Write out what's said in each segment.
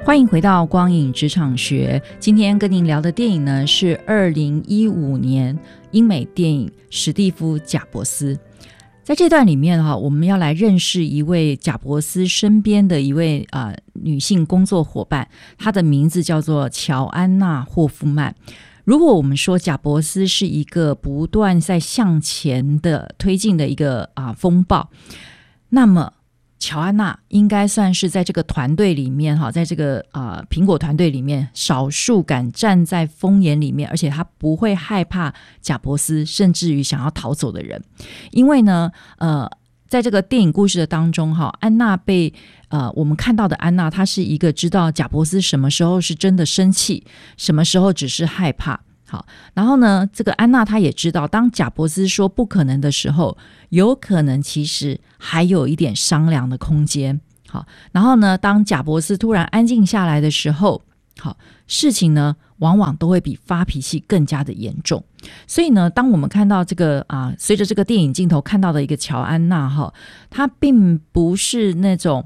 欢迎回到光影职场学，今天跟您聊的电影呢是2015年英美电影《史蒂夫·贾伯斯》。在这段里面我们要来认识一位贾伯斯身边的一位女性工作伙伴，她的名字叫做乔安娜·霍夫曼。如果我们说贾伯斯是一个不断在向前的推进的一个风暴，那么乔安娜应该算是在这个团队里面在这个苹果团队里面少数敢站在风眼里面，而且他不会害怕贾伯斯甚至于想要逃走的人。因为呢在这个电影故事的当中安娜被我们看到的安娜，她是一个知道贾伯斯什么时候是真的生气，什么时候只是害怕。好，然后呢这个安娜她也知道，当贾伯斯说不可能的时候，有可能其实还有一点商量的空间。好，然后呢当贾伯斯突然安静下来的时候，好，事情呢往往都会比发脾气更加的严重。所以呢当我们看到这个随着这个电影镜头看到的一个乔安娜她并不是那种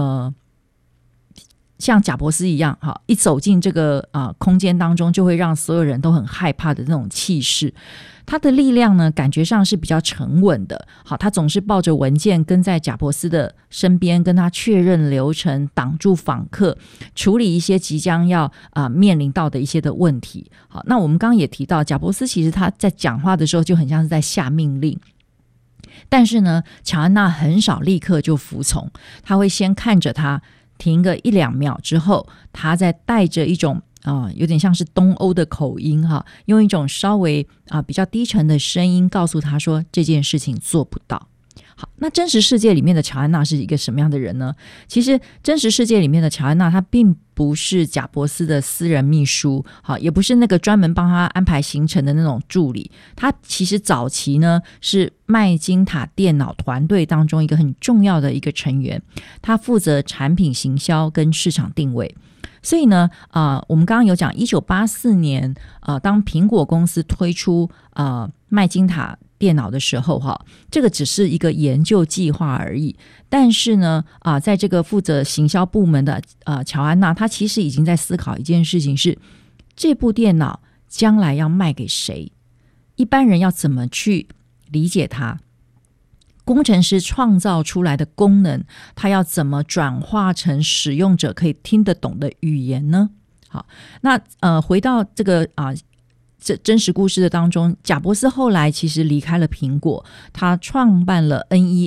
像贾伯斯一样一走进这个空间当中就会让所有人都很害怕的那种气势。他的力量呢感觉上是比较沉稳的。好，他总是抱着文件跟在贾伯斯的身边，跟他确认流程，挡住访客，处理一些即将要面临到的一些的问题。好，那我们刚刚也提到，贾伯斯其实他在讲话的时候就很像是在下命令，但是呢乔安娜很少立刻就服从，他会先看着他停个1-2秒之后，他再带着一种有点像是东欧的口音用一种稍微比较低沉的声音告诉他说这件事情做不到。好，那真实世界里面的乔安娜是一个什么样的人呢？其实真实世界里面的乔安娜，她并不是贾伯斯的私人秘书，也不是那个专门帮他安排行程的那种助理。她其实早期呢是麦金塔电脑团队当中一个很重要的一个成员，她负责产品行销跟市场定位。所以呢我们刚刚有讲1984年当苹果公司推出麦金塔电脑的时候这个只是一个研究计划而已。但是呢在这个负责行销部门的乔安娜，她其实已经在思考一件事情，是这部电脑将来要卖给谁，一般人要怎么去理解它，工程师创造出来的功能，它要怎么转化成使用者可以听得懂的语言呢？好，那回到这个这真实故事的当中，贾伯斯后来其实离开了苹果，他创办了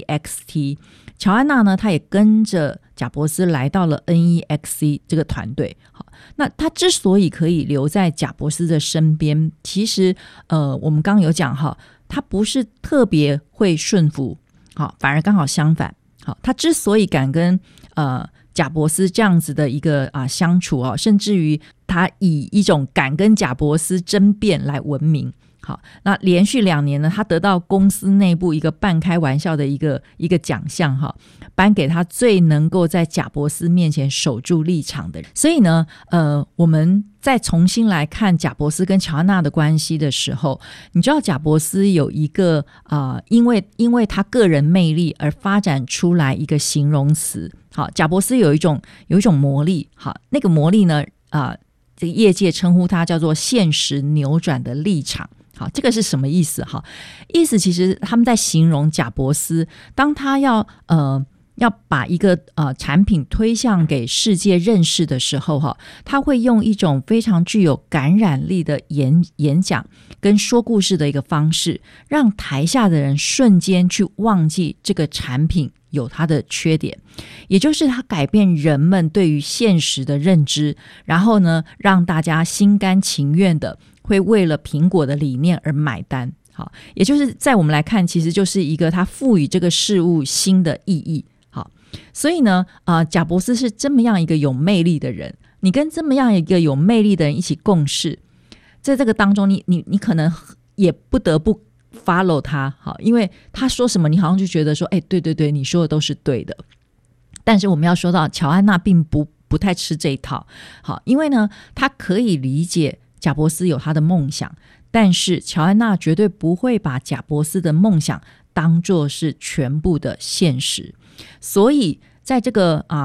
NEXT。 乔安娜呢，她也跟着贾伯斯来到了 NEXT 这个团队。好，那他之所以可以留在贾伯斯的身边，其实我们刚刚有讲他不是特别会顺服，好，反而刚好相反。好，他之所以敢跟贾伯斯这样子的一个相处甚至于他以一种敢跟贾伯斯争辩来闻名。好，那连续2年呢，他得到公司内部一个半开玩笑的一个奖项颁给他最能够在贾伯斯面前守住立场的人。所以呢我们再重新来看贾伯斯跟乔安娜的关系的时候，你知道贾伯斯有一个因为他个人魅力而发展出来一个形容词。好，贾伯斯有一种魔力。好，那个魔力呢这个业界称呼它叫做现实扭转的立场。好，这个是什么意思？意思其实他们在形容贾伯斯，当他要把一个产品推向给世界认识的时候他会用一种非常具有感染力的演讲跟说故事的一个方式，让台下的人瞬间去忘记这个产品有它的缺点，也就是他改变人们对于现实的认知，然后呢让大家心甘情愿的会为了苹果的理念而买单。好，也就是在我们来看，其实就是一个他赋予这个事物新的意义。好，所以呢贾伯斯是这么样一个有魅力的人，你跟这么样一个有魅力的人一起共事，在这个当中你可能也不得不 follow 他。好，因为他说什么你好像就觉得说对对对，你说的都是对的。但是我们要说到乔安娜并不太吃这一套。好，因为呢他可以理解贾伯斯有他的梦想，但是乔安娜绝对不会把贾伯斯的梦想当作是全部的现实。所以在这个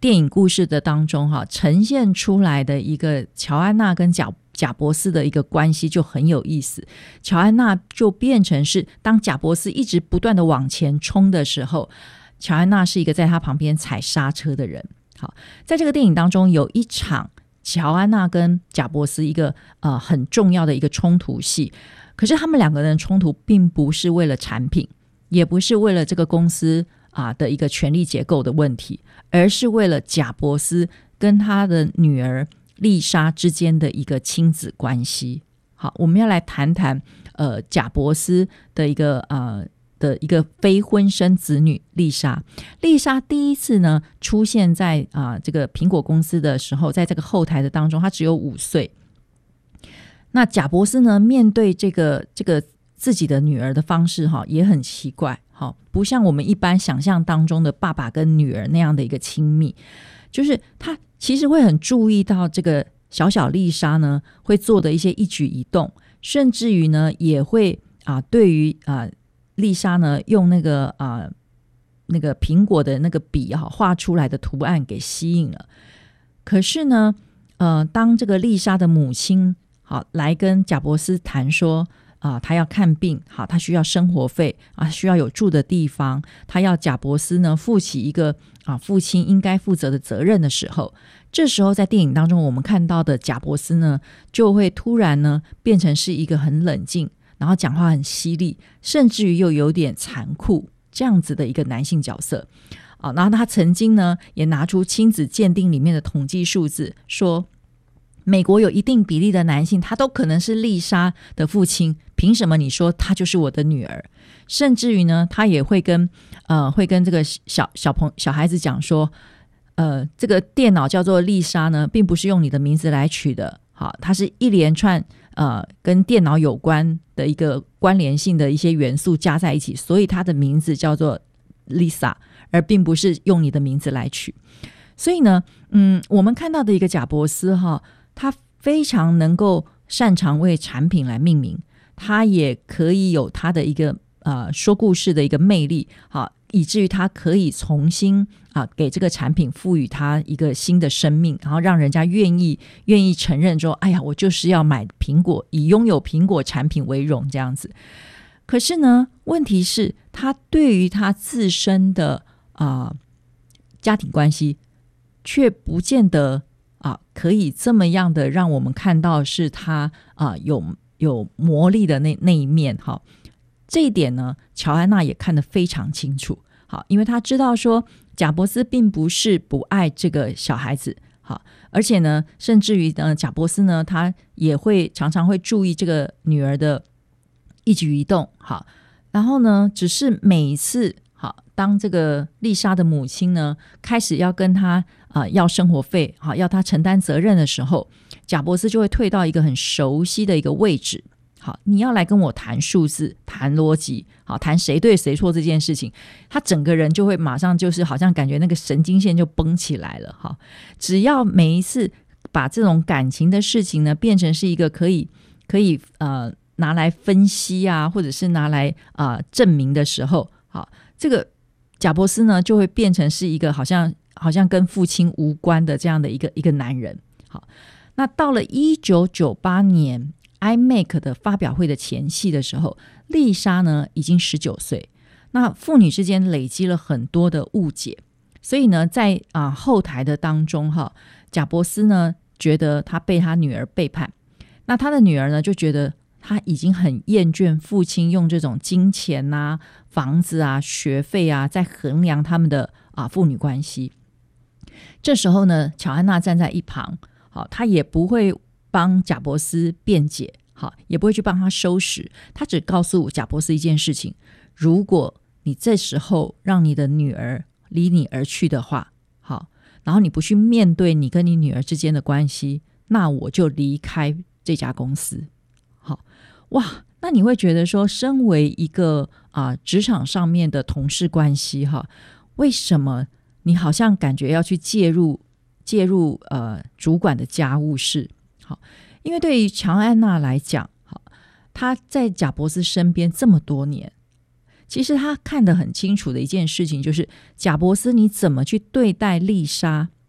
电影故事的当中呈现出来的一个乔安娜跟贾伯斯的一个关系就很有意思。乔安娜就变成是当贾伯斯一直不断的往前冲的时候，乔安娜是一个在他旁边踩刹车的人。好，在这个电影当中有一场乔安娜跟贾伯斯一个很重要的一个冲突戏，可是他们两个人的冲突并不是为了产品，也不是为了这个公司的一个权力结构的问题，而是为了贾伯斯跟他的女儿丽莎之间的一个亲子关系。好，我们要来谈谈贾伯斯的一个非婚生子女丽莎。丽莎第一次呢出现在这个苹果公司的时候，在这个后台的当中，她只有5岁。那贾伯斯呢面对这个自己的女儿的方式也很奇怪，不像我们一般想象当中的爸爸跟女儿那样的一个亲密，就是他其实会很注意到这个小小丽莎呢会做的一些一举一动，甚至于呢也会对于丽莎呢用那个苹果的那个笔画出来的图案给吸引了。可是呢当这个丽莎的母亲来跟贾伯斯谈说他要看病，他需要生活费需要有住的地方，他要贾伯斯呢负起一个父亲应该负责的责任的时候，这时候在电影当中我们看到的贾伯斯呢就会突然呢变成是一个很冷静，然后讲话很犀利，甚至于又有点残酷这样子的一个男性角色然后他曾经呢也拿出亲子鉴定里面的统计数字，说美国有一定比例的男性他都可能是丽莎的父亲，凭什么你说他就是我的女儿？甚至于呢他也会跟这个小孩子讲说这个电脑叫做丽莎呢并不是用你的名字来取的，它是一连串跟电脑有关的一个关联性的一些元素加在一起，所以它的名字叫做 Lisa， 而并不是用你的名字来取。所以呢我们看到的一个贾伯斯他非常能够擅长为产品来命名，他也可以有他的一个说故事的一个魅力以至于他可以重新给这个产品赋予他一个新的生命，然后让人家愿意承认说，哎呀，我就是要买苹果，以拥有苹果产品为荣这样子。可是呢问题是他对于他自身的家庭关系却不见得可以这么样的让我们看到是他有魔力的那一面这一点呢乔安娜也看得非常清楚。因为他知道说贾伯斯并不是不爱这个小孩子而且呢甚至于贾伯斯呢他也会常常会注意这个女儿的一举一动然后呢只是每一次当这个丽莎的母亲呢开始要跟他要生活费要他承担责任的时候，贾伯斯就会退到一个很熟悉的一个位置，你要来跟我谈数字，谈逻辑，谈谁对谁错这件事情，他整个人就会马上就是好像感觉那个神经线就绷起来了只要每一次把这种感情的事情呢变成是一个可以拿来分析或者是拿来证明的时候这个贾伯斯呢就会变成是一个好像跟父亲无关的这样的一个男人。那到了1998年iMac 的发表会的前夕的时候，丽莎呢已经19岁，那父女之间累积了很多的误解，所以呢在后台的当中贾伯斯呢觉得他被他女儿背叛，那他的女儿呢就觉得他已经很厌倦父亲用这种金钱房子学费在衡量他们的父女关系。这时候呢乔安娜站在一旁他也不会帮贾伯斯辩解也不会去帮他收拾，他只告诉贾伯斯一件事情，如果你这时候让你的女儿离你而去的话然后你不去面对你跟你女儿之间的关系，那我就离开这家公司。哇，那你会觉得说身为一个职场上面的同事关系为什么你好像感觉要去介入主管的家务事？因为对于乔安娜来讲她在贾伯斯身边这么多年，其实她看得很清楚的一件事情就是贾伯斯你怎么去对待丽莎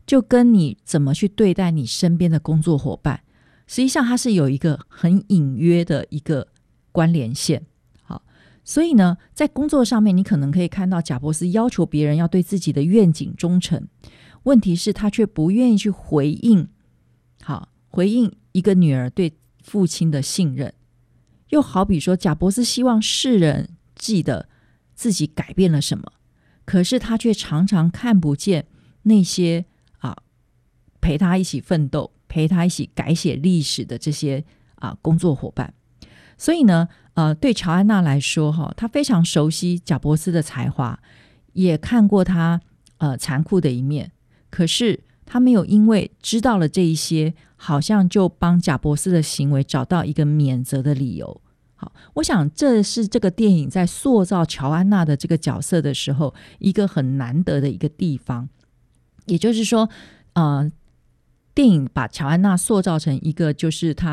就跟你怎么去对待你身边的工作伙伴，实际上它是有一个很隐约的一个关联线。好，所以呢，在工作上面，你可能可以看到贾伯斯要求别人要对自己的愿景忠诚，问题是他却不愿意去回应一个女儿对父亲的信任。又好比说，贾伯斯希望世人记得自己改变了什么，可是他却常常看不见那些陪他一起奋斗、陪他一起改写历史的这些工作伙伴。所以呢，对乔安娜来说，她非常熟悉贾伯斯的才华，也看过他残酷的一面，可是他没有因为知道了这一些，好像就帮贾伯斯的行为找到一个免责的理由。好，我想这是这个电影在塑造乔安娜的这个角色的时候一个很难得的一个地方。也就是说电影把乔安娜塑造成一个就是她